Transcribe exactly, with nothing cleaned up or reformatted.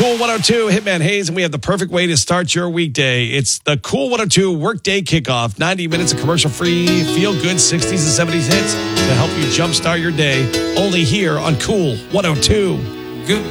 Cool one oh two, Hitman Hayes, and we have the perfect way to start your weekday. It's the Cool one oh two Workday Kickoff. ninety minutes of commercial-free, feel-good sixties and seventies hits to help you jumpstart your day. Only here on Cool one oh two. Good.